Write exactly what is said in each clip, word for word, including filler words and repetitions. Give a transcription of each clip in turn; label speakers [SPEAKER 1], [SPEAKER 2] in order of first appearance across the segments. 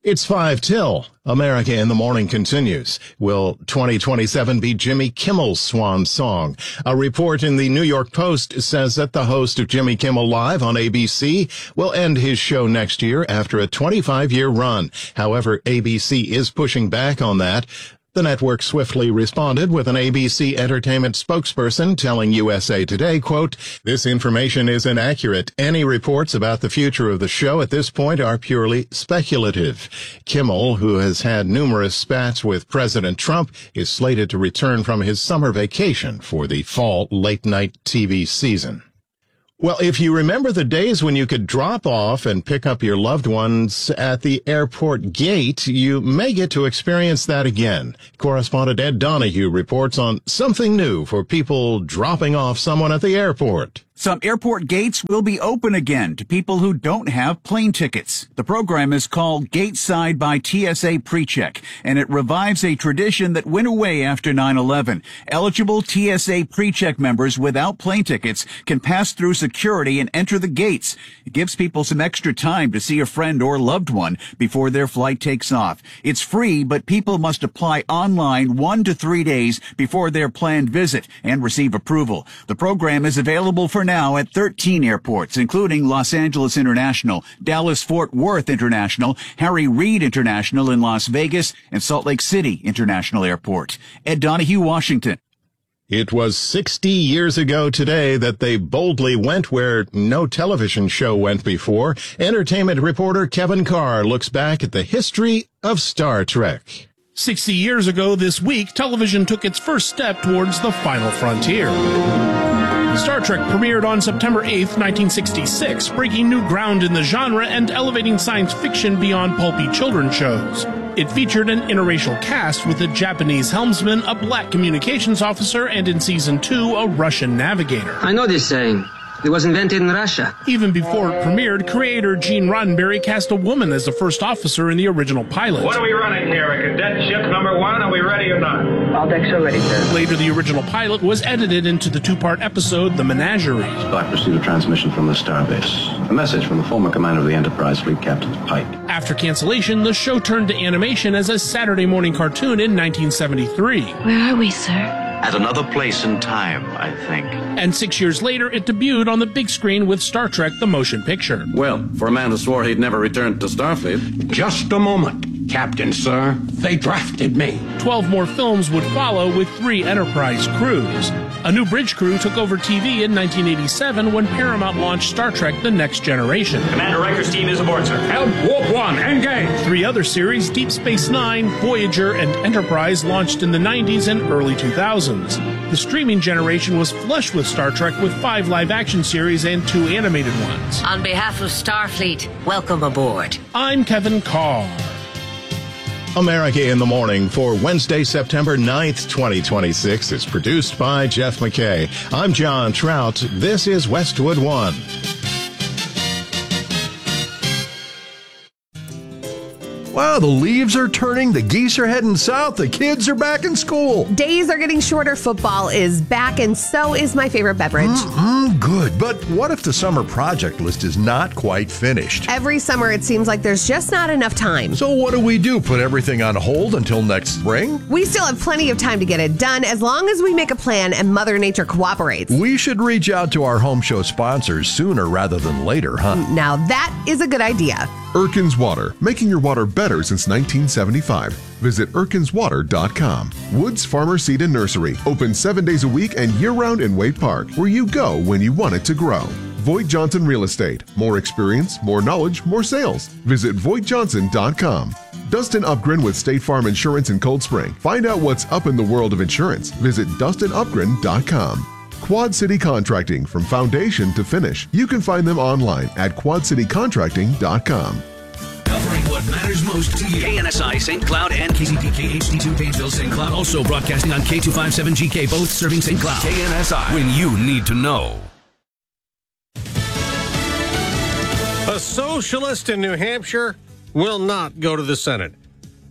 [SPEAKER 1] It's five till. America in the Morning continues. Will twenty twenty-seven be Jimmy Kimmel's swan song? A report in the New York Post says that the host of Jimmy Kimmel Live on A B C will end his show next year after a twenty-five year run. However, A B C is pushing back on that. The network swiftly responded with an A B C Entertainment spokesperson telling U S A Today, quote, "This information is inaccurate. Any reports about the future of the show at this point are purely speculative." Kimmel, who has had numerous spats with President Trump, is slated to return from his summer vacation for the fall late-night T V season. Well, if you remember the days when you could drop off and pick up your loved ones at the airport gate, you may get to experience that again. Correspondent Ed Donahue reports on something new for people dropping off someone at the airport.
[SPEAKER 2] Some airport gates will be open again to people who don't have plane tickets. The program is called Gateside by T S A PreCheck, and it revives a tradition that went away after nine eleven. Eligible T S A PreCheck members without plane tickets can pass through security and enter the gates. It gives people some extra time to see a friend or loved one before their flight takes off. It's free, but people must apply online one to three days before their planned visit and receive approval. The program is available for now at thirteen airports, including Los Angeles International, Dallas-Fort Worth International, Harry Reid International in Las Vegas, and Salt Lake City International Airport. Ed Donahue, Washington.
[SPEAKER 1] It was sixty years ago today that they boldly went where no television show went before. Entertainment reporter Kevin Carr looks back at the history of Star Trek.
[SPEAKER 3] sixty years ago this week, television took its first step towards the final frontier. Star Trek premiered on September eighth, nineteen sixty-six, breaking new ground in the genre and elevating science fiction beyond pulpy children's shows. It featured an interracial cast with a Japanese helmsman, a black communications officer, and in season two, a Russian navigator.
[SPEAKER 4] I know this saying. It was invented in Russia.
[SPEAKER 3] Even before it premiered, creator Gene Roddenberry cast a woman as the first officer in the original pilot.
[SPEAKER 5] What are we running here? A cadet ship number one? Are we ready or not?
[SPEAKER 6] All decks are ready, sir.
[SPEAKER 3] Later, the original pilot was edited into the two-part episode, The Menagerie.
[SPEAKER 7] Spock received a transmission from the starbase. A message from the former commander of the Enterprise fleet, Captain Pike.
[SPEAKER 3] After cancellation, the show turned to animation as a Saturday morning cartoon in nineteen seventy-three.
[SPEAKER 6] Where are we, sir?
[SPEAKER 7] At another place in time, I think.
[SPEAKER 3] And six years later, it debuted on the big screen with Star Trek: The Motion Picture.
[SPEAKER 8] Well, for a man who swore he'd never returned to Starfleet.
[SPEAKER 9] Just a moment, Captain, sir. They drafted me.
[SPEAKER 3] Twelve more films would follow with three Enterprise crews. A new bridge crew took over T V in nineteen eighty-seven when Paramount launched Star Trek: The Next Generation.
[SPEAKER 5] Commander Riker's team is aboard, sir.
[SPEAKER 9] Help Warp One, engage!
[SPEAKER 3] Three other series, Deep Space Nine, Voyager, and Enterprise, launched in the nineties and early two thousands. The streaming generation was flush with Star Trek, with five live-action series and two animated ones.
[SPEAKER 10] On behalf of Starfleet, welcome aboard.
[SPEAKER 3] I'm Kevin Carr.
[SPEAKER 1] America in the Morning for Wednesday, September ninth, twenty twenty-six is produced by Jeff McKay. I'm John Trout. This is Westwood One.
[SPEAKER 11] Wow, the leaves are turning, the geese are heading south, the kids are back in school.
[SPEAKER 12] Days are getting shorter, football is back, and so is my favorite beverage.
[SPEAKER 11] Mm-mm, good, but what if the summer project list is not quite finished?
[SPEAKER 12] Every summer it seems like there's just not enough time.
[SPEAKER 11] So what do we do, put everything on hold until next spring?
[SPEAKER 12] We still have plenty of time to get it done as long as we make a plan and Mother Nature cooperates.
[SPEAKER 11] We should reach out to our home show sponsors sooner rather than later, huh?
[SPEAKER 12] Now that is a good idea.
[SPEAKER 13] Erkins Water, making your water better since nineteen seventy-five. Visit erkins water dot com. Woods Farmer Seed and Nursery, open seven days a week and year-round in Wade Park, where you go when you want it to grow. Voigt Johnson Real Estate, more experience, more knowledge, more sales. Visit voigt johnson dot com. Dustin Upgren with State Farm Insurance in Cold Spring. Find out what's up in the world of insurance. Visit dustin upgren dot com. Quad City Contracting, from foundation to finish. You can find them online at quad city contracting dot com.
[SPEAKER 14] Covering what matters most to you. K N S I, Saint Cloud, and K C P K H D two, Painesville, Saint Cloud. Also broadcasting on K two fifty-seven G K, both serving Saint Cloud. K N S I, when you need to know.
[SPEAKER 15] A socialist in New Hampshire will not go to the Senate.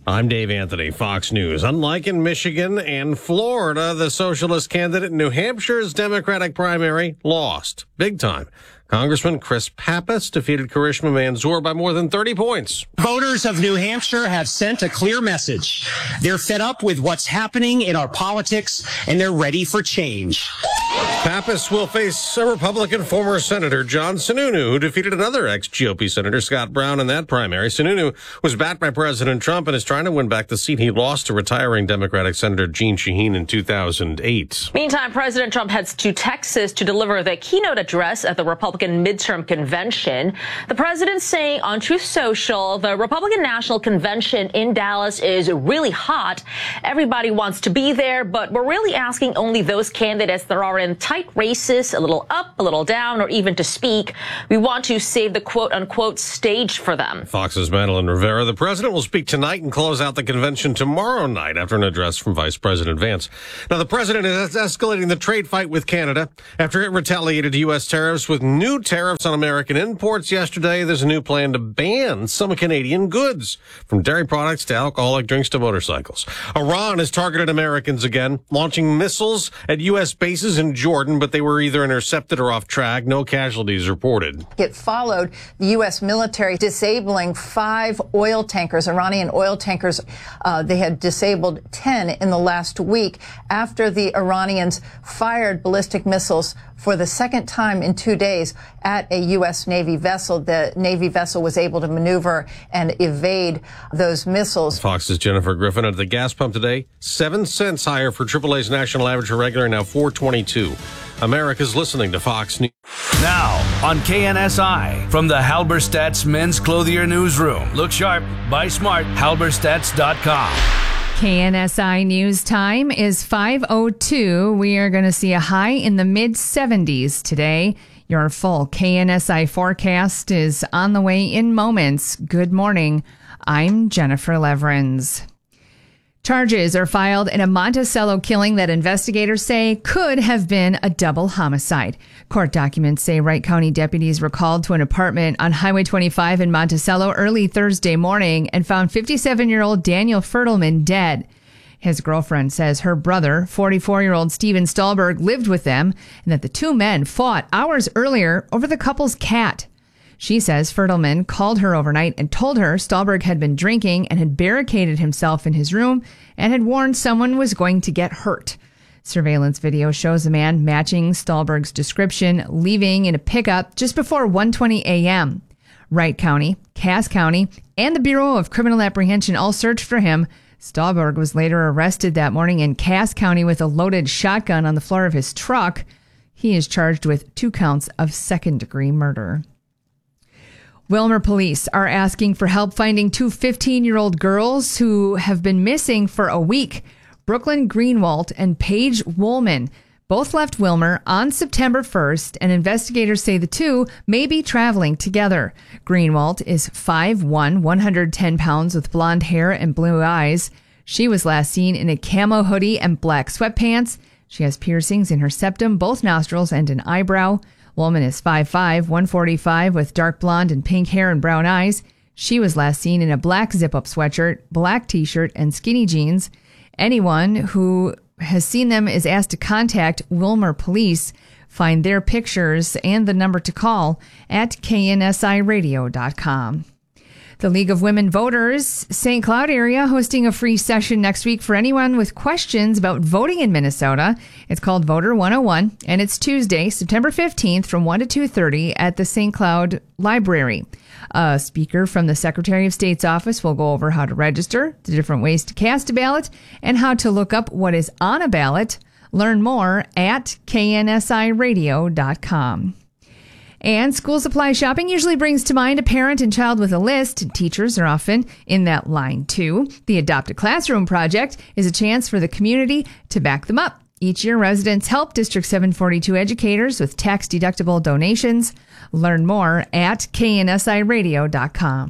[SPEAKER 15] I'm Dave Anthony, Fox News. Unlike in Michigan and Florida, the socialist candidate in New Hampshire's Democratic primary lost big time. Congressman Chris Pappas defeated Karishma Manzoor by more than thirty points.
[SPEAKER 16] Voters of New Hampshire have sent a clear message. They're fed up with what's happening in our politics, and they're ready for change.
[SPEAKER 15] Pappas will face a Republican former Senator John Sununu, who defeated another ex-G O P Senator Scott Brown in that primary. Sununu was backed by President Trump and is trying to win back the seat he lost to retiring Democratic Senator Jeanne Shaheen in two thousand eight.
[SPEAKER 17] Meantime, President Trump heads to Texas to deliver the keynote address at the Republican midterm convention. The president saying on Truth Social, the Republican National Convention in Dallas is really hot. Everybody wants to be there, but we're really asking only those candidates that are in tight races, a little up, a little down, or even to speak. We want to save the quote-unquote stage for them.
[SPEAKER 15] Fox's Madeline Rivera. The president will speak tonight and close out the convention tomorrow night after an address from Vice President Vance. Now, the president is escalating the trade fight with Canada after it retaliated U S tariffs with new tariffs on American imports yesterday. There's a new plan to ban some Canadian goods, from dairy products to alcoholic drinks to motorcycles. Iran has targeted Americans again, launching missiles at U S bases in Jordan, but they were either intercepted or off track. No casualties reported.
[SPEAKER 18] It followed the U S military disabling five oil tankers, Iranian oil tankers. Uh, they had disabled ten in the last week after the Iranians fired ballistic missiles for the second time in two days at a U S Navy vessel. The Navy vessel was able to maneuver and evade those missiles.
[SPEAKER 15] Fox's Jennifer Griffin at the gas pump today. Seven cents higher for triple A's national average for regular, now four twenty-two. America's listening to Fox News.
[SPEAKER 14] Now on K N S I, from the Halberstadt's Men's Clothier Newsroom. Look sharp, buy smart, halberstadts dot com.
[SPEAKER 19] K N S I News time is five oh two. We are going to see a high in the mid seventies today. Your full K N S I forecast is on the way in moments. Good morning. I'm Jennifer Leverins. Charges are filed in a Monticello killing that investigators say could have been a double homicide. Court documents say Wright County deputies were called to an apartment on Highway twenty-five in Monticello early Thursday morning and found fifty-seven-year-old Daniel Fertelman dead. His girlfriend says her brother, forty-four-year-old Steven Stahlberg, lived with them and that the two men fought hours earlier over the couple's cat. She says Fertelman called her overnight and told her Stahlberg had been drinking and had barricaded himself in his room and had warned someone was going to get hurt. Surveillance video shows a man matching Stahlberg's description leaving in a pickup just before one twenty a.m. Wright County, Cass County, and the Bureau of Criminal Apprehension all searched for him. Stahlberg was later arrested that morning in Cass County with a loaded shotgun on the floor of his truck. He is charged with two counts of second-degree murder. Willmar police are asking for help finding two fifteen-year-old girls who have been missing for a week. Brooklyn Greenwald and Paige Woolman both left Willmar on September first, and investigators say the two may be traveling together. Greenwald is five one, one hundred ten pounds with blonde hair and blue eyes. She was last seen in a camo hoodie and black sweatpants. She has piercings in her septum, both nostrils, and an eyebrow. Woolman is five five, one forty-five with dark blonde and pink hair and brown eyes. She was last seen in a black zip-up sweatshirt, black t-shirt, and skinny jeans. Anyone who has seen them is asked to contact Willmar Police. Find their pictures and the number to call at K N S I radio dot com. The League of Women Voters, Saint Cloud area, hosting a free session next week for anyone with questions about voting in Minnesota. It's called Voter one oh one, and it's Tuesday, September fifteenth from one to two thirty at the Saint Cloud Library. A speaker from the Secretary of State's office will go over how to register, the different ways to cast a ballot, and how to look up what is on a ballot. Learn more at K N S I radio dot com. And school supply shopping usually brings to mind a parent and child with a list. Teachers are often in that line, too. The Adopt a Classroom project is a chance for the community to back them up. Each year, residents help District seven forty-two educators with tax-deductible donations. Learn more at K N S I radio dot com.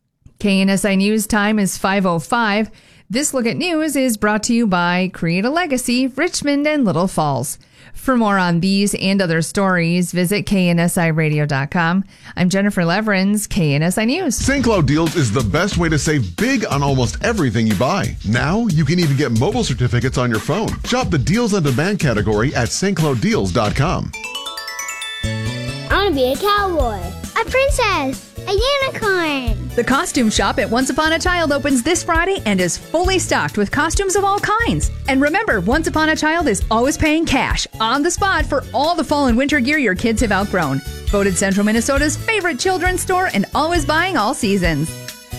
[SPEAKER 19] K N S I News time is five oh five. This Look at News is brought to you by Create a Legacy, Richmond and Little Falls. For more on these and other stories, visit K N S I radio dot com. I'm Jennifer Leverins, K N S I News.
[SPEAKER 13] Saint Cloud Deals is the best way to save big on almost everything you buy. Now, you can even get mobile certificates on your phone. Shop the Deals on Demand category at St Cloud Deals dot com.
[SPEAKER 20] I want to be a cowboy, a princess, a unicorn.
[SPEAKER 21] The costume shop at Once Upon a Child opens this Friday and is fully stocked with costumes of all kinds. And remember, Once Upon a Child is always paying cash on the spot for all the fall and winter gear your kids have outgrown. Voted Central Minnesota's favorite children's store and always buying all seasons.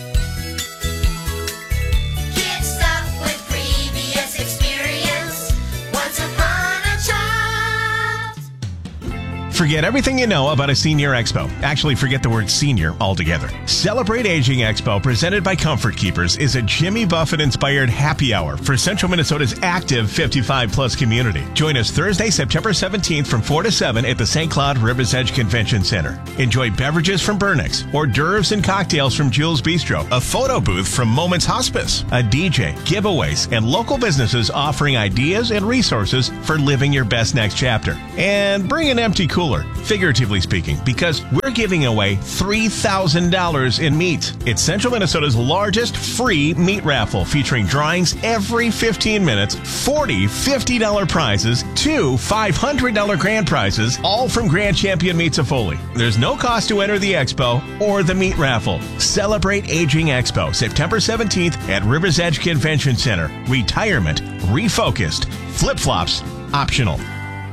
[SPEAKER 22] Get stuck with previous experience. Once Upon a Child.
[SPEAKER 23] Forget everything you know about a senior expo. Actually, forget the word senior altogether. Celebrate Aging Expo, presented by Comfort Keepers, is a Jimmy Buffett-inspired happy hour for Central Minnesota's active fifty-five plus community. Join us Thursday, September seventeenth from four to seven at the Saint Cloud Rivers Edge Convention Center. Enjoy beverages from Burnix, hors d'oeuvres and cocktails from Jules Bistro, a photo booth from Moments Hospice, a D J, giveaways, and local businesses offering ideas and resources for living your best next chapter. And bring an empty cooler. Figuratively speaking, because we're giving away three thousand dollars in meat. It's Central Minnesota's largest free meat raffle, featuring drawings every fifteen minutes, forty fifty dollar prizes, two five hundred dollar grand prizes, all from Grand Champion Meats of Foley. There's no cost to enter the expo or the meat raffle. Celebrate Aging Expo, September seventeenth at Rivers Edge Convention Center. Retirement refocused. Flip-flops optional.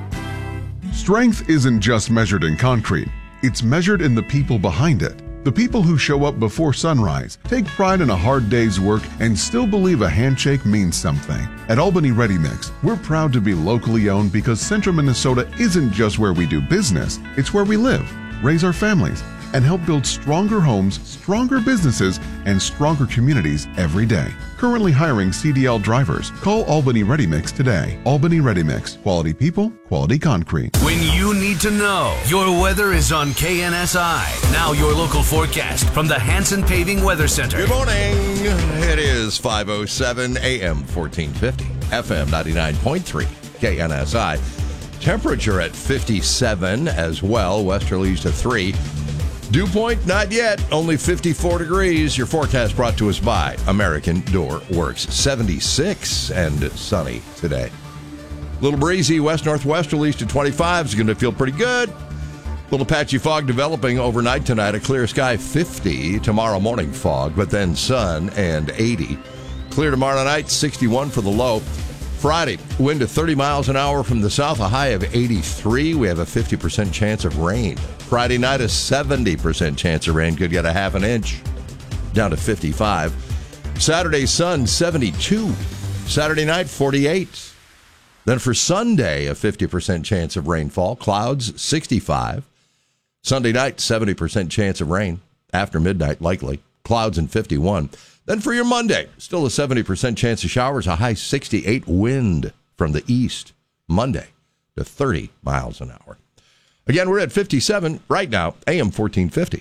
[SPEAKER 13] Strength isn't just measured in concrete. It's measured in the people behind it. The people who show up before sunrise, take pride in a hard day's work, and still believe a handshake means something. At Albany Ready Mix, we're proud to be locally owned because Central Minnesota isn't just where we do business, it's where we live, raise our families, and help build stronger homes, stronger businesses, and stronger communities every day. Currently hiring C D L drivers. Call Albany Ready Mix today. Albany Ready Mix. Quality people, quality concrete.
[SPEAKER 14] When you need to know, your weather is on K N S I. Now your local forecast from the Hanson Paving Weather Center.
[SPEAKER 24] Good morning. It is five oh seven A M fourteen fifty, F M ninety-nine point three, K N S I. Temperature at fifty-seven as well. Westerlies to three. Dew point, not yet. Only fifty-four degrees. Your forecast brought to us by American Door Works. seventy-six and sunny today. Little breezy west-northwesterlies to twenty-five is going to feel pretty good. Little patchy fog developing overnight tonight. A clear sky, fifty. Tomorrow morning fog, but then sun and eighty. Clear tomorrow night, sixty-one for the low. Friday, wind to thirty miles an hour from the south, a high of eighty-three. We have a fifty percent chance of rain. Friday night, a seventy percent chance of rain. Could get a half an inch, down to fifty-five. Saturday, sun, seventy-two. Saturday night, forty-eight. Then for Sunday, a fifty percent chance of rainfall. Clouds, sixty-five. Sunday night, seventy percent chance of rain. After midnight, likely. Clouds and fifty-one. Then for your Monday, still a seventy percent chance of showers, a high sixty-eight, wind from the east. Monday to thirty miles an hour. Again, we're at fifty-seven right now, A M fourteen fifty,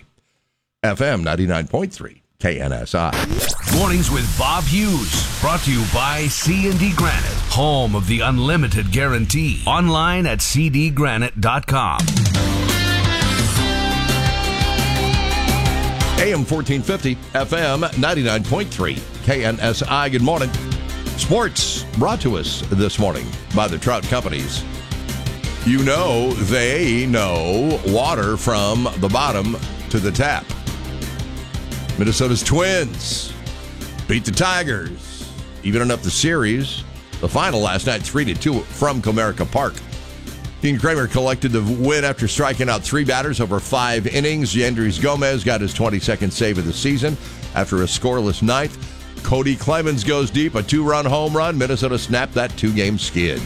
[SPEAKER 24] F M ninety-nine point three, K N S I.
[SPEAKER 14] Mornings with Bob Hughes, brought to you by C and D Granite, home of the unlimited guarantee. Online at c d granite dot com.
[SPEAKER 24] A M fourteen fifty, F M ninety-nine point three, K N S I. Good morning. Sports brought to us this morning by the Trout Companies. You know, they know water from the bottom to the tap. Minnesota's Twins beat the Tigers, evening up the series. The final last night, three to two from Comerica Park. Dean Kramer collected the win after striking out three batters over five innings. Yandris Gomez got his twenty-second save of the season after a scoreless ninth. Cody Clemens goes deep, a two-run home run. Minnesota snapped that two-game skid.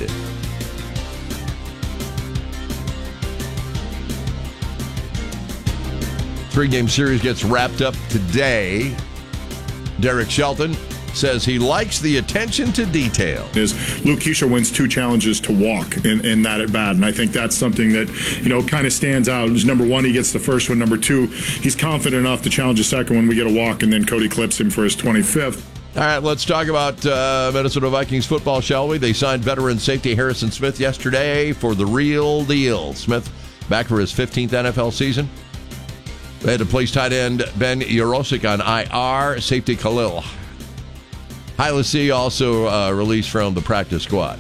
[SPEAKER 24] Three-game series gets wrapped up today. Derek Shelton says he likes the attention to detail.
[SPEAKER 25] Is Luke Keisha wins two challenges to walk in, in that at bat, and I think that's something that, you know, kind of stands out. Number one, he gets the first one. Number two, he's confident enough to challenge the second one. We get a walk, and then Cody clips him for his twenty-fifth.
[SPEAKER 24] All right, let's talk about uh, Minnesota Vikings football, shall we? They signed veteran safety Harrison Smith yesterday for the real deal. Smith back for his fifteenth N F L season. They had to place tight end Ben Yurosek on I R. Safety Khalil Hailasi also uh, released from the practice squad.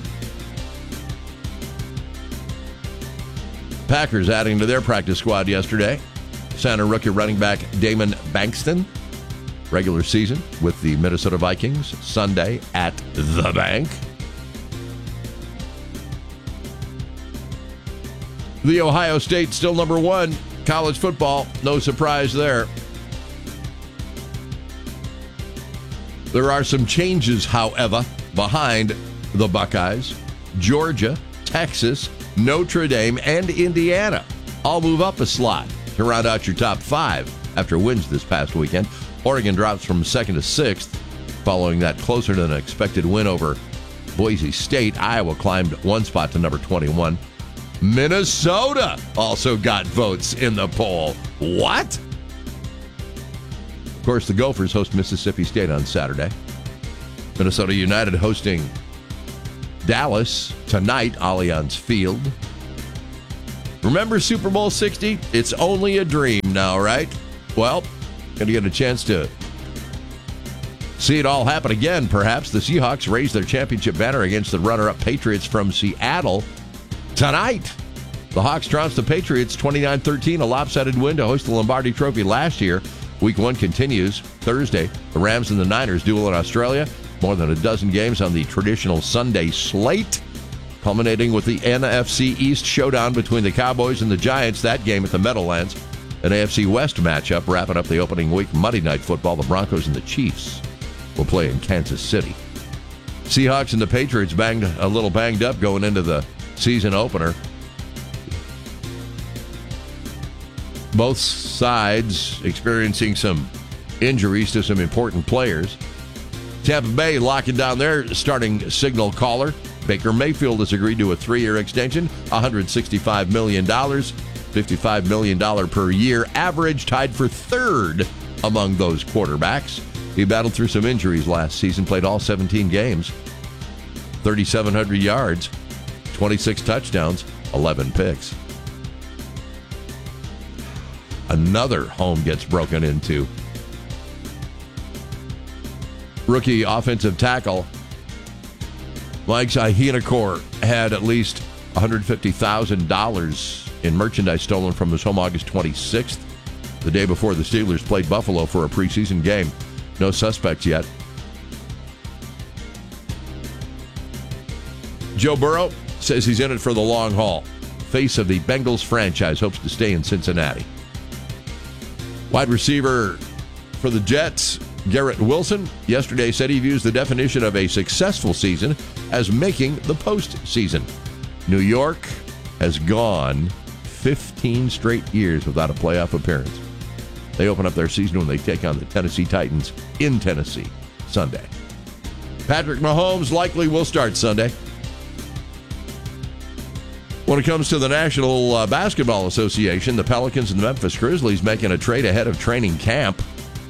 [SPEAKER 24] Packers adding to their practice squad yesterday. Center rookie running back Damon Bankston. Regular season with the Minnesota Vikings Sunday at the Bank. The Ohio State still number one. College football, no surprise there. There are some changes, however, behind the Buckeyes. Georgia, Texas, Notre Dame, and Indiana all move up a slot to round out your top five after wins this past weekend. Oregon drops from second to sixth following that closer than expected win over Boise State. Iowa climbed one spot to number twenty-one. Minnesota also got votes in the poll. What? Of course, the Gophers host Mississippi State on Saturday. Minnesota United hosting Dallas tonight, Allianz Field. Remember Super Bowl sixty? It's only a dream now, right? Well, going to get a chance to see it all happen again, perhaps. The Seahawks raise their championship banner against the runner-up Patriots from Seattle tonight. The Hawks trounced the Patriots twenty-nine thirteen, a lopsided win to host the Lombardi Trophy last year. Week one continues Thursday. The Rams and the Niners duel in Australia. More than a dozen games on the traditional Sunday slate, culminating with the N F C East showdown between the Cowboys and the Giants. That game at the Meadowlands. An A F C West matchup wrapping up the opening week. Monday Night Football, the Broncos and the Chiefs will play in Kansas City. Seahawks and the Patriots banged a little banged up going into the season opener. Both sides experiencing some injuries to some important players. Tampa Bay locking down their starting signal caller. Baker Mayfield has agreed to a three-year extension, one hundred sixty-five million dollars. fifty-five million dollars per year average, tied for third among those quarterbacks. He battled through some injuries last season, played all seventeen games, thirty-seven hundred yards, twenty-six touchdowns, eleven picks. Another home gets broken into. Rookie offensive tackle Mike Iheanacore had at least one hundred fifty thousand dollars in merchandise stolen from his home August twenty-sixth, the day before the Steelers played Buffalo for a preseason game. No suspects yet. Joe Burrow says he's in it for the long haul. Face of the Bengals franchise hopes to stay in Cincinnati. Wide receiver for the Jets, Garrett Wilson, yesterday said he views the definition of a successful season as making the postseason. New York has gone fifteen straight years without a playoff appearance. They open up their season when they take on the Tennessee Titans in Tennessee Sunday. Patrick Mahomes likely will start Sunday. When it comes to the National uh, Basketball Association, the Pelicans and the Memphis Grizzlies making a trade ahead of training camp.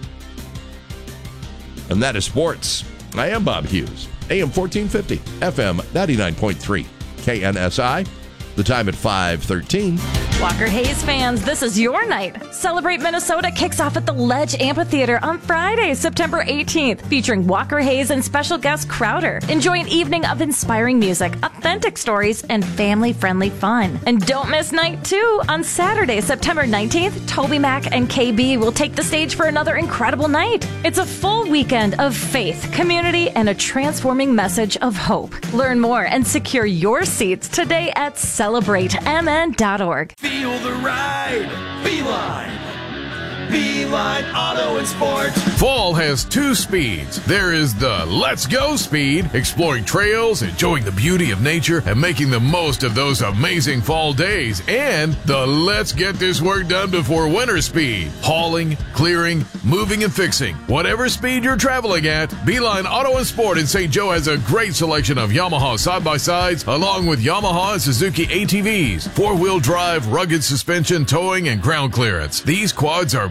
[SPEAKER 24] And that is sports. I am Bob Hughes, A M fourteen fifty, F M ninety-nine point three, K N S I. The time at five thirteen.
[SPEAKER 2] Walker Hayes fans, this is your night. Celebrate Minnesota kicks off at the Ledge Amphitheater on Friday, September eighteenth, featuring Walker Hayes and special guest Crowder. Enjoy an evening of inspiring music, authentic stories, and family-friendly fun. And don't miss night two. On Saturday, September nineteenth, Toby Mac and K B will take the stage for another incredible night. It's a full weekend of faith, community, and a transforming message of hope. Learn more and secure your seats today at celebrate m n dot org.
[SPEAKER 4] Feel the ride. Beeline. Beeline Auto and Sport.
[SPEAKER 6] Fall has two speeds. There is the Let's Go speed, exploring trails, enjoying the beauty of nature, and making the most of those amazing fall days. And the Let's Get This Work Done Before Winter speed, hauling, clearing, moving, and fixing. Whatever speed you're traveling at, Beeline Auto and Sport in Saint Joe has a great selection of Yamaha side-by-sides, along with Yamaha and Suzuki A T Vs, four-wheel drive, rugged suspension, towing, and ground clearance. These quads are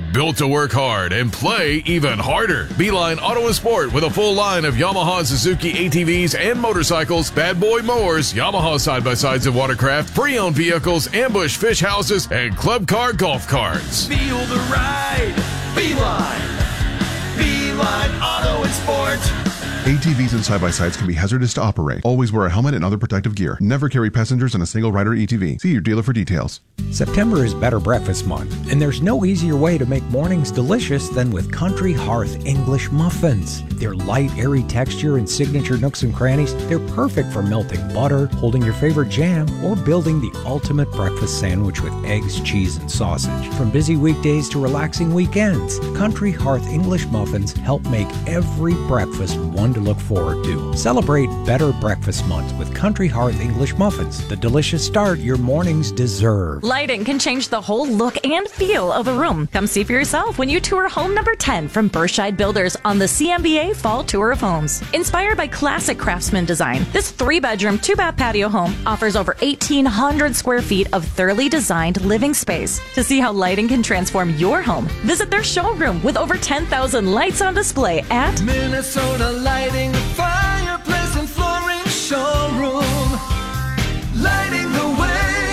[SPEAKER 6] built to work hard and play even harder. Beeline Auto and Sport with a full line of Yamaha, Suzuki A T Vs and motorcycles, bad boy mowers, Yamaha side-by-sides and watercraft, pre-owned vehicles, ambush fish houses, and club car golf carts.
[SPEAKER 4] Feel the ride. Beeline. Beeline Auto and Sport.
[SPEAKER 13] A T Vs and side-by-sides can be hazardous to operate. Always wear a helmet and other protective gear. Never carry passengers in a single rider A T V. See your dealer for details.
[SPEAKER 5] September is Better Breakfast Month, and there's no easier way to make mornings delicious than with Country Hearth English muffins. Their light, airy texture and signature nooks and crannies, they're perfect for melting butter, holding your favorite jam, or building the ultimate breakfast sandwich with eggs, cheese, and sausage. From busy weekdays to relaxing weekends, Country Hearth English muffins help make every breakfast one to look forward to. Celebrate Better Breakfast Month with Country Hearth English muffins, the delicious start your mornings deserve.
[SPEAKER 2] Lighting can change the whole look and feel of a room. Come see for yourself when you tour home number ten from Berkshire Builders on the C M B A Fall Tour of Homes. Inspired by classic craftsman design, this three-bedroom, two-bath patio home offers over eighteen hundred square feet of thoroughly designed living space. To see how lighting can transform your home, visit their showroom with over ten thousand lights on display at
[SPEAKER 4] Minnesota Lighting, fireplace and flooring showroom. Lighting the way.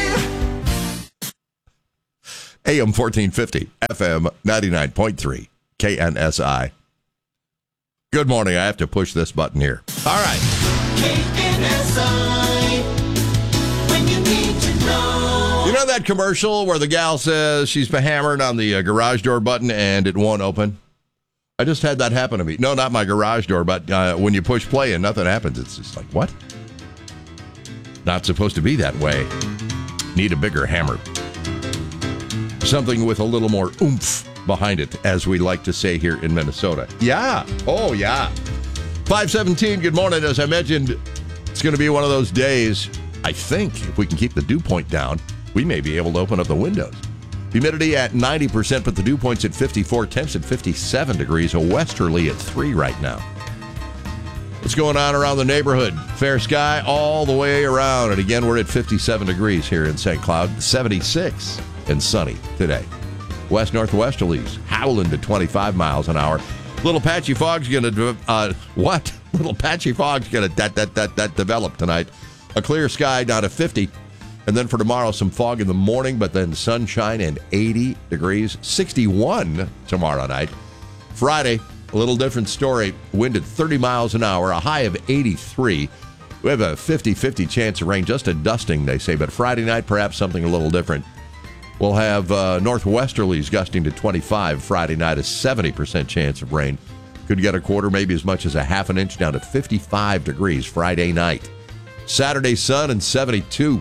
[SPEAKER 24] A M fourteen fifty, F M ninety-nine point three, K N S I. Good morning. I have to push this button here. All right.
[SPEAKER 22] K N S I, when you need to know.
[SPEAKER 24] You know that commercial where the gal says she's been hammered on the uh, garage door button and it won't open? I just had that happen to me. No, not my garage door, but uh, when you push play and nothing happens, it's just like, what? Not supposed to be that way. Need a bigger hammer. Something with a little more oomph behind it, as we like to say here in Minnesota. Yeah. Oh, yeah. five seventeen, good morning. As I mentioned, it's going to be one of those days, I think, if we can keep the dew point down, we may be able to open up the windows. Humidity at ninety percent, but the dew point's at fifty-four, temps at fifty-seven degrees, a westerly at three right now. What's going on around the neighborhood? Fair sky all the way around. And again, we're at fifty-seven degrees here in Saint Cloud, seventy-six and sunny today. West northwesterlies howling to twenty-five miles an hour. Little patchy fog's going to, uh, what? Little patchy fog's going to that, that, that, that develop tonight. A clear sky down to fifty. And then for tomorrow, some fog in the morning, but then sunshine and eighty degrees, sixty-one tomorrow night. Friday, a little different story. Wind at thirty miles an hour, a high of eighty-three. We have a fifty-fifty chance of rain, just a dusting, they say. But Friday night, perhaps something a little different. We'll have uh, northwesterlies gusting to twenty-five Friday night, a seventy percent chance of rain. Could get a quarter, maybe as much as a half an inch, down to fifty-five degrees Friday night. Saturday, sun and seventy-two.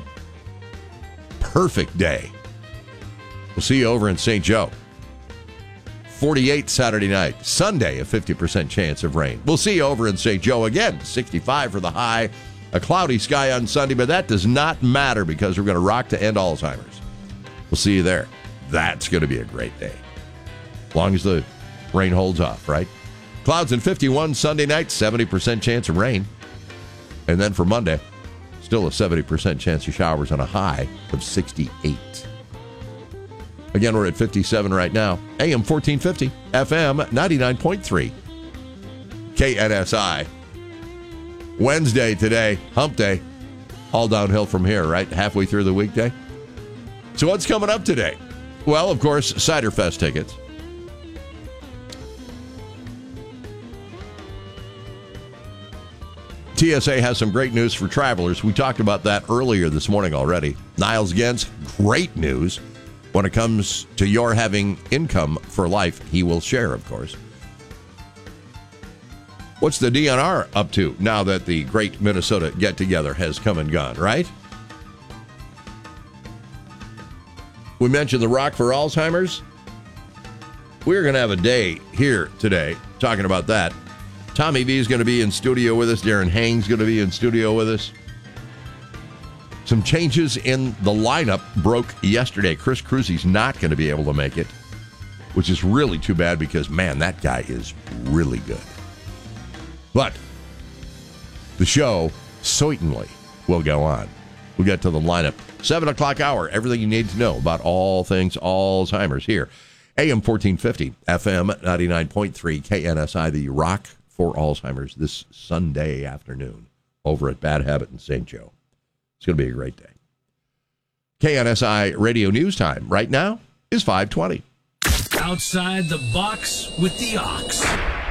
[SPEAKER 24] Perfect day. We'll see you over in Saint Joe. forty-eight Saturday night. Sunday, a fifty percent chance of rain. We'll see you over in Saint Joe again. sixty-five for the high. A cloudy sky on Sunday, but that does not matter because we're going to rock to end Alzheimer's. We'll see you there. That's going to be a great day. As long as the rain holds off, right? Clouds in fifty-one Sunday night, seventy percent chance of rain. And then for Monday, still a seventy percent chance of showers on a high of sixty-eight. Again, we're at fifty-seven right now. A M fourteen fifty, F M ninety-nine point three. K N S I. Wednesday today, hump day. All downhill from here, right? Halfway through the weekday. So what's coming up today? Well, of course, Cider Fest tickets. T S A has some great news for travelers. We talked about that earlier this morning already. Niles Gens, great news. When it comes to your having income for life, he will share, of course. What's the D N R up to now that the great Minnesota get-together has come and gone, right? We mentioned the Rock for Alzheimer's. We're going to have a day here today talking about that. Tommy V is going to be in studio with us. Darren Hang's going to be in studio with us. Some changes in the lineup broke yesterday. Chris Cruzy's not going to be able to make it, which is really too bad because, man, that guy is really good. But the show certainly will go on. We'll get to the lineup. seven o'clock hour, everything you need to know about all things Alzheimer's here A M fourteen fifty, F M ninety-nine point three, K N S I, the Rock for Alzheimer's this Sunday afternoon over at Bad Habit in Saint Joe. It's going to be a great day. K N S I Radio News Time right now is five twenty.
[SPEAKER 14] Outside the box with the ox.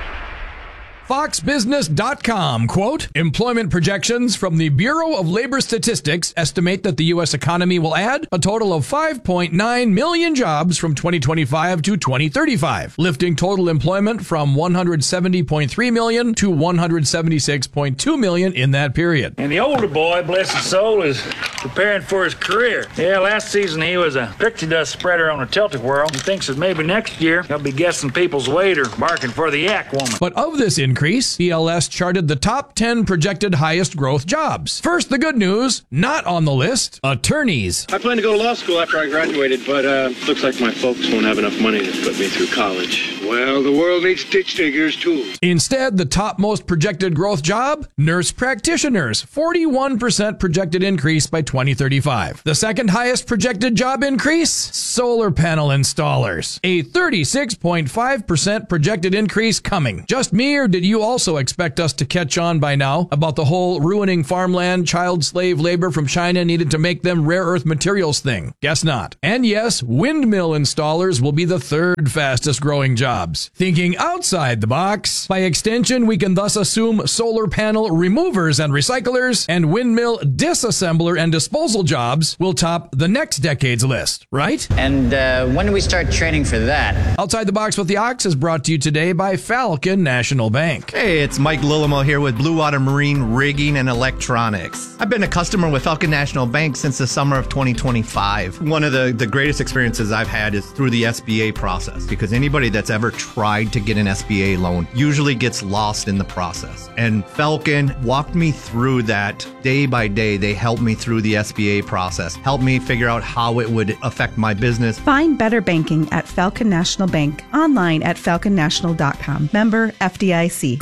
[SPEAKER 3] Fox Business dot com, quote, employment projections from the Bureau of Labor Statistics estimate that the U S economy will add a total of five point nine million jobs from twenty twenty-five to twenty thirty-five, lifting total employment from one hundred seventy point three million to one hundred seventy-six point two million in that period.
[SPEAKER 7] And the older boy, bless his soul, is preparing for his career. Yeah, last season he was a pixie dust spreader on a tilt-a-whirl. He thinks that maybe next year he'll be guessing people's weight or barking for the yak woman.
[SPEAKER 3] But of this increase, B L S charted the top ten projected highest growth jobs. First, the good news, not on the list, attorneys.
[SPEAKER 8] I plan to go to law school after I graduated, but uh, looks like my folks won't have enough money to put me through college. Well, the world needs ditch diggers, too.
[SPEAKER 3] Instead, the top most projected growth job, nurse practitioners, forty-one percent projected increase by twenty thirty-five. The second highest projected job increase, solar panel installers, a thirty-six point five percent projected increase coming. Just me, or did you also expect us to catch on by now about the whole ruining farmland, child slave labor from China needed to make them rare earth materials thing? Guess not. And yes, windmill installers will be the third fastest growing jobs. Thinking outside the box, by extension, we can thus assume solar panel removers and recyclers and windmill disassembler and disposal jobs will top the next decade's list, right?
[SPEAKER 9] And uh, when do we start training for that?
[SPEAKER 3] Outside the Box with the Ox is brought to you today by Falcon National Bank.
[SPEAKER 10] Hey, it's Mike Lillimo here with Blue Water Marine Rigging and Electronics. I've been a customer with Falcon National Bank since the summer of twenty twenty-five. One of the, the greatest experiences I've had is through the S B A process, because anybody that's ever tried to get an S B A loan usually gets lost in the process. And Falcon walked me through that day by day. They helped me through the S B A process, helped me figure out how it would affect my business.
[SPEAKER 26] Find better banking at Falcon National Bank, online at falcon national dot com. Member F D I C.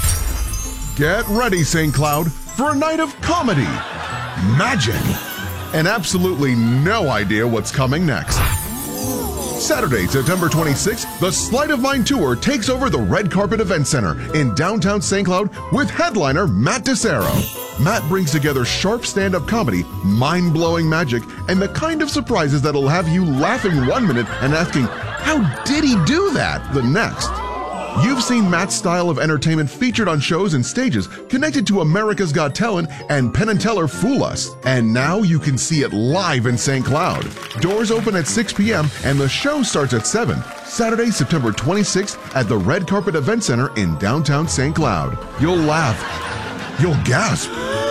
[SPEAKER 13] Get ready, Saint Cloud, for a night of comedy, magic, and absolutely no idea what's coming next. Saturday, September twenty-sixth, the Sleight of Mind Tour takes over the Red Carpet Event Center in downtown Saint Cloud with headliner Matt DeSero. Matt brings together sharp stand-up comedy, mind-blowing magic, and the kind of surprises that'll have you laughing one minute and asking, how did he do that, the next? You've seen Matt's style of entertainment featured on shows and stages connected to America's Got Talent and Penn and Teller Fool Us. And now you can see it live in Saint Cloud. Doors open at six p.m. and the show starts at seven. Saturday, September twenty-sixth at the Red Carpet Event Center in downtown Saint Cloud. You'll laugh, you'll gasp,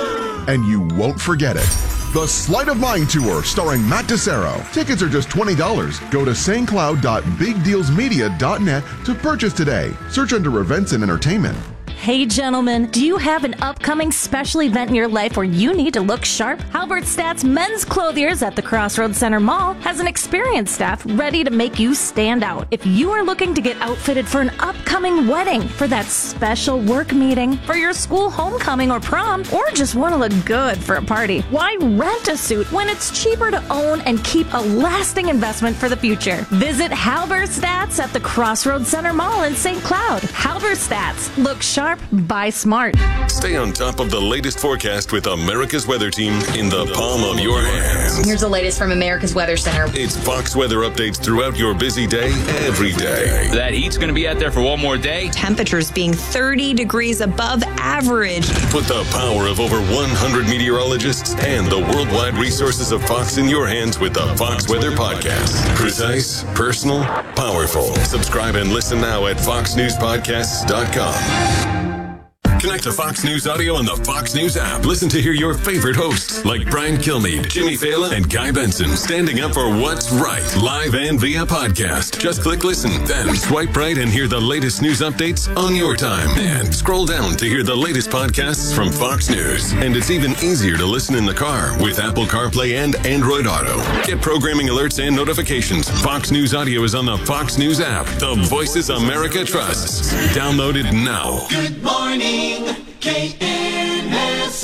[SPEAKER 13] and you won't forget it. The Sleight of Mind Tour, starring Matt DeSero. Tickets are just twenty dollars. Go to st cloud dot big deals media dot net to purchase today. Search under Events and Entertainment.
[SPEAKER 2] Hey gentlemen, do you have an upcoming special event in your life where you need to look sharp? Halbert Stats Men's Clothiers at the Crossroads Center Mall has an experienced staff ready to make you stand out. If you are looking to get outfitted for an upcoming wedding, for that special work meeting, for your school homecoming or prom, or just want to look good for a party, why rent a suit when it's cheaper to own and keep a lasting investment for the future? Visit Halbert Stats at the Crossroads Center Mall in Saint Cloud. Halbert Stats. Look sharp. Buy smart.
[SPEAKER 27] Stay on top of the latest forecast with America's Weather Team in the palm of your hands.
[SPEAKER 28] Here's the latest from America's Weather Center.
[SPEAKER 27] It's Fox weather updates throughout your busy day, every day.
[SPEAKER 29] That heat's going to be out there for one more day.
[SPEAKER 28] Temperatures being thirty degrees above average.
[SPEAKER 27] Put the power of over one hundred meteorologists and the worldwide resources of Fox in your hands with the Fox Weather Podcast. Precise, personal, powerful. Subscribe and listen now at fox news podcasts dot com. Connect to Fox News Audio on the Fox News app. Listen to hear your favorite hosts like Brian Kilmeade, Jimmy Fallon, and Guy Benson standing up for what's right, live and via podcast. Just click listen, then swipe right and hear the latest news updates on your time. And scroll down to hear the latest podcasts from Fox News. And it's even easier to listen in the car with Apple CarPlay and Android Auto. Get programming alerts and notifications. Fox News Audio is on the Fox News app. The voices America trusts. Download it now.
[SPEAKER 22] Good morning. K N S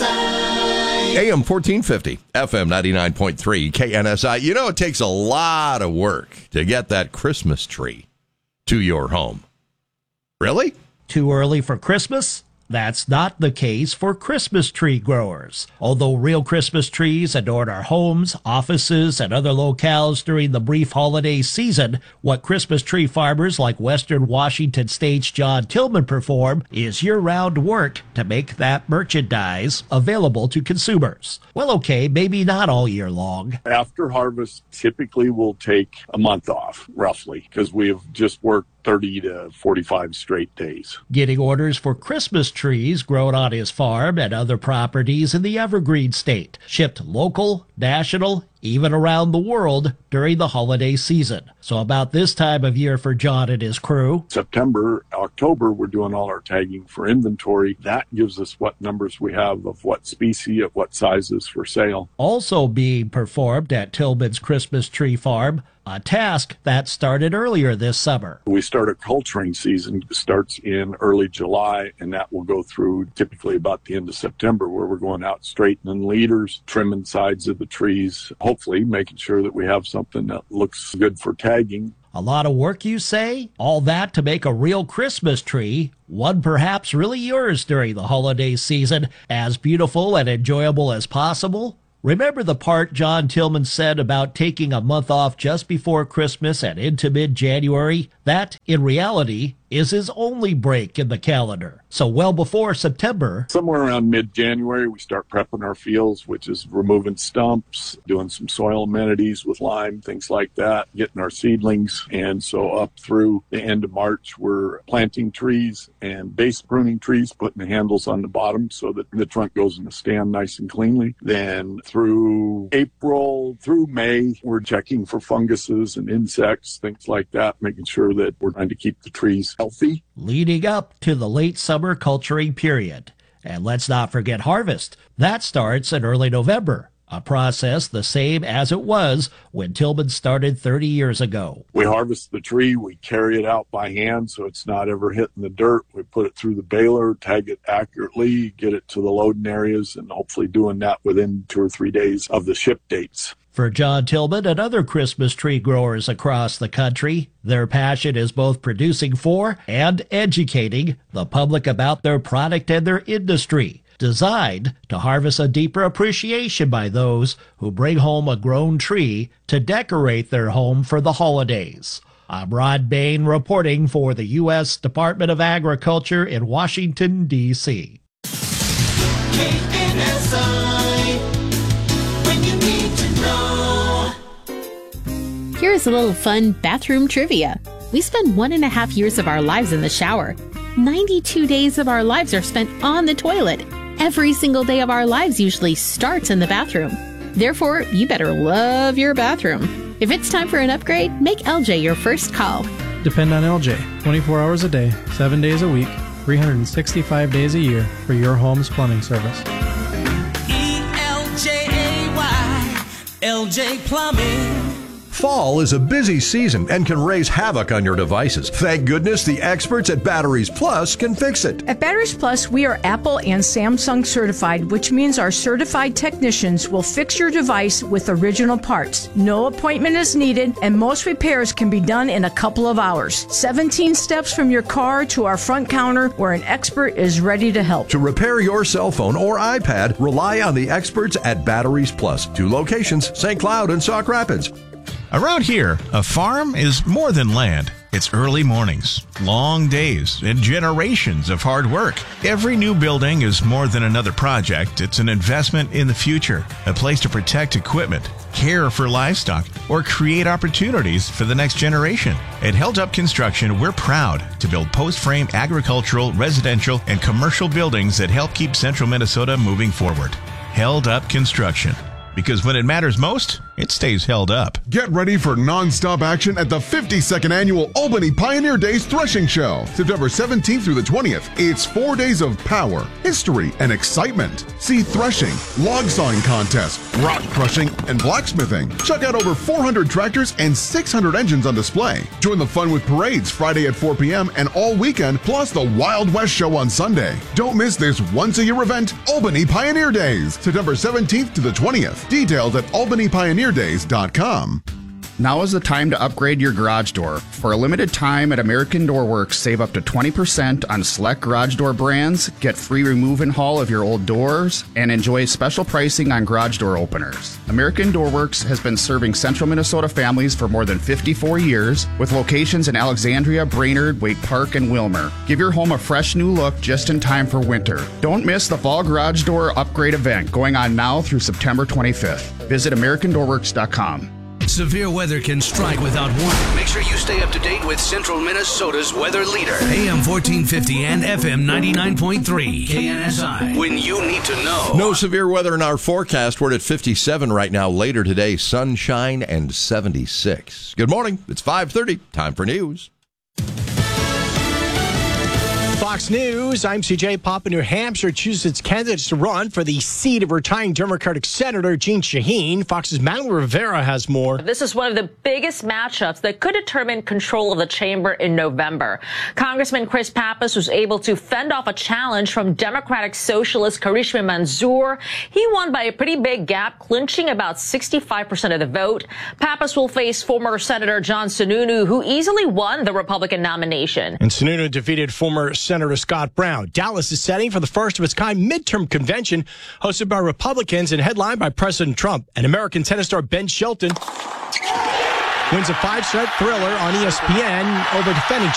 [SPEAKER 22] I.
[SPEAKER 24] A M fourteen fifty, F M ninety-nine point three, K N S I. You know, it takes a lot of work to get that Christmas tree to your home. Really?
[SPEAKER 1] Too early for Christmas? That's not the case for Christmas tree growers. Although real Christmas trees adorn our homes, offices, and other locales during the brief holiday season, what Christmas tree farmers like Western Washington State's John Tillman perform is year-round work to make that merchandise available to consumers. Well, okay, maybe not all year long.
[SPEAKER 11] After harvest, typically we'll take a month off, roughly, because we have just worked thirty to forty-five straight days.
[SPEAKER 1] Getting orders for Christmas trees grown on his farm and other properties in the Evergreen State, shipped local, national, even around the world during the holiday season. So about this time of year for John and his crew.
[SPEAKER 11] September, October, we're doing all our tagging for inventory. That gives us what numbers we have of what species at what sizes for sale.
[SPEAKER 1] Also being performed at Tillman's Christmas Tree Farm, a task that started earlier this summer.
[SPEAKER 11] We start a culturing season, starts in early July, and that will go through typically about the end of September, where we're going out straightening leaders, trimming sides of the trees, hopefully making sure that we have something that looks good for tagging.
[SPEAKER 1] A lot of work, you say? All that to make a real Christmas tree, one perhaps really yours during the holiday season, as beautiful and enjoyable as possible? Remember the part John Tillman said about taking a month off just before Christmas and into mid-January? That, in reality, is his only break in the calendar. So well before September,
[SPEAKER 11] somewhere around mid-January, we start prepping our fields, which is removing stumps, doing some soil amenities with lime, things like that, getting our seedlings. And so up through the end of March, we're planting trees and base pruning trees, putting the handles on the bottom so that the trunk goes in the stand nice and cleanly. Then through April, through May, we're checking for funguses and insects, things like that, making sure that we're trying to keep the trees healthy.
[SPEAKER 1] Leading up to the late summer culturing period. And let's not forget harvest. That starts in early November, a process the same as it was when Tillman started thirty years ago.
[SPEAKER 11] We harvest the tree, we carry it out by hand so it's not ever hitting the dirt. We put it through the baler, tag it accurately, get it to the loading areas, and hopefully doing that within two or three days of the ship dates.
[SPEAKER 1] For John Tillman and other Christmas tree growers across the country, their passion is both producing for and educating the public about their product and their industry, designed to harvest a deeper appreciation by those who bring home a grown tree to decorate their home for the holidays. I'm Rod Bain reporting for the U S Department of Agriculture in Washington, D C
[SPEAKER 22] K N S I, when you need to know.
[SPEAKER 12] Here's a little fun bathroom trivia. We spend one and a half years of our lives in the shower. ninety-two days of our lives are spent on the toilet. Every single day of our lives usually starts in the bathroom. Therefore, you better love your bathroom. If it's time for an upgrade, make L J your first call.
[SPEAKER 15] Depend on L J twenty-four hours a day, seven days a week, three hundred sixty-five days a year for your home's plumbing service.
[SPEAKER 22] E L J A Y, L J Plumbing.
[SPEAKER 16] Fall is a busy season and can raise havoc on your devices. Thank goodness the experts at Batteries Plus can fix it.
[SPEAKER 17] At Batteries Plus, we are Apple and Samsung certified, which means our certified technicians will fix your device with original parts. No appointment is needed, and most repairs can be done in a couple of hours. seventeen steps from your car to our front counter where an expert is ready to help.
[SPEAKER 16] To repair your cell phone or iPad, rely on the experts at Batteries Plus. Two locations, Saint Cloud and Sauk Rapids.
[SPEAKER 23] Around here, a farm is more than land. It's early mornings, long days, and generations of hard work. Every new building is more than another project. It's an investment in the future, a place to protect equipment, care for livestock, or create opportunities for the next generation. At Held Up Construction, we're proud to build post-frame agricultural, residential, and commercial buildings that help keep central Minnesota moving forward. Held Up Construction. Because when it matters most, it stays held up.
[SPEAKER 13] Get ready for non-stop action at the fifty-second Annual Albany Pioneer Days Threshing Show, September seventeenth through the twentieth. It's four days of power, history, and excitement. See threshing, log sawing contests, rock crushing, and blacksmithing. Check out over four hundred tractors and six hundred engines on display. Join the fun with parades Friday at four p.m. and all weekend, plus the Wild West Show on Sunday. Don't miss this once-a-year event, Albany Pioneer Days, September seventeenth to the twentieth. Details at albany pioneer days dot com.
[SPEAKER 4] Now is the time to upgrade your garage door. For a limited time at American Door Works, save up to twenty percent on select garage door brands, get free remove and haul of your old doors, and enjoy special pricing on garage door openers. American Door Works has been serving central Minnesota families for more than fifty-four years, with locations in Alexandria, Brainerd, Wake Park, and Wilmer. Give your home a fresh new look just in time for winter. Don't miss the fall garage door upgrade event going on now through September twenty-fifth. Visit American Door Works dot com.
[SPEAKER 5] Severe weather can strike without warning. Make sure you stay up to date with Central Minnesota's weather leader. A M fourteen fifty and F M ninety-nine point three. K N S I. When you need to know.
[SPEAKER 24] No severe weather in our forecast. We're at fifty-seven right now. Later today, sunshine and seventy-six. Good morning. It's five thirty. Time for news.
[SPEAKER 6] Fox News, I'm C J Papa. New Hampshire chooses its candidates to run for the seat of retiring Democratic Senator Jeanne Shaheen. Fox's Madeline Rivera has more.
[SPEAKER 14] This is one of the biggest matchups that could determine control of the chamber in November. Congressman Chris Pappas was able to fend off a challenge from Democratic Socialist Karishma Manzoor. He won by a pretty big gap, clinching about sixty-five percent of the vote. Pappas will face former Senator John Sununu, who easily won the Republican nomination.
[SPEAKER 6] And Sununu defeated former Senator Scott Brown. Dallas is setting for the first of its kind midterm convention hosted by Republicans and headlined by President Trump. And American tennis star Ben Shelton wins a five-set thriller on E S P N over defending